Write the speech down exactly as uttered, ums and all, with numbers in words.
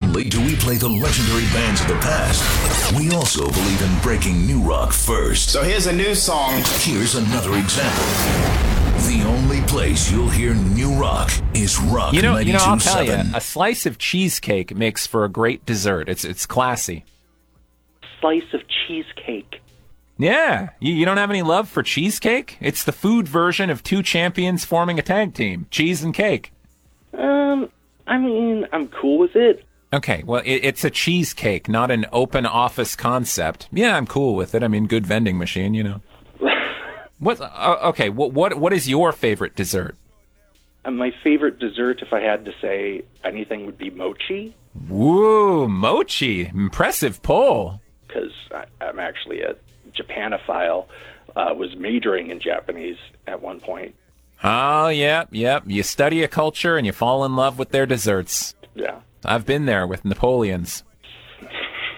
only do we play the legendary bands of the past, we also believe in breaking new rock first. So here's a new song. Here's another example. The only place you'll hear new rock is Rock You know, you know, I'll ninety-two tell you, seven. a slice of cheesecake makes for a great dessert. It's it's classy. Slice of cheesecake. Yeah, you, you don't have any love for cheesecake? It's the food version of two champions forming a tag team, cheese and cake. Um, I mean, I'm cool with it. Okay, well, it, it's a cheesecake, not an open office concept. Yeah, I'm cool with it. I mean, good vending machine, you know. What? Uh, okay, what what what is your favorite dessert? And my favorite dessert, if I had to say anything, would be mochi, Woo, mochi, impressive pull. because I'm actually a Japanophile. Uh, was majoring in Japanese at one point. Oh, yep, yep. You study a culture and you fall in love with their desserts. Yeah. I've been there with Napoleon's.